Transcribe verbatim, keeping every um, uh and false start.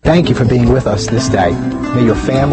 Thank you for being with us this day. May your family